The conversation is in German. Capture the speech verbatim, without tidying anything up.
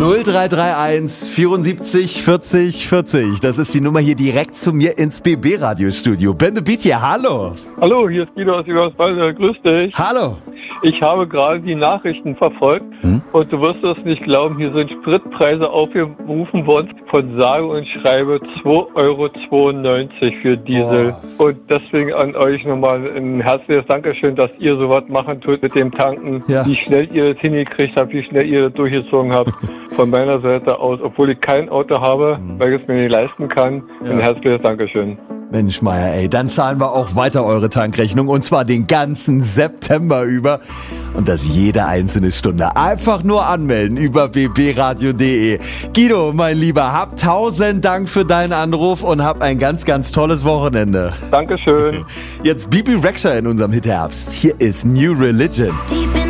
null drei drei eins vierundsiebzig vierzig vierzig. Das ist die Nummer hier direkt zu mir ins B B-Radiostudio. Ben de Beat hier, hallo. Hallo, hier ist Guido aus Eberswalde. Grüß dich. Hallo. Ich habe gerade die Nachrichten verfolgt hm? und du wirst es nicht glauben, hier sind Spritpreise aufgerufen worden von sage und schreibe zwei Euro zweiundneunzig für Diesel. Oh. Und deswegen an euch nochmal ein herzliches Dankeschön, dass ihr sowas machen tut mit dem Tanken, ja. Wie schnell ihr das hingekriegt habt, wie schnell ihr das durchgezogen habt. Von meiner Seite aus, obwohl ich kein Auto habe, hm. weil ich es mir nicht leisten kann, ja. Ein herzliches Dankeschön. Mensch, Meier, ey, dann zahlen wir auch weiter eure Tankrechnung und zwar den ganzen September über und das jede einzelne Stunde. Einfach nur anmelden über b b radio punkt d e. Guido, mein Lieber, hab tausend Dank für deinen Anruf und hab ein ganz, ganz tolles Wochenende. Dankeschön. Jetzt Bibi Rexha in unserem Hitherbst. Hier ist New Religion.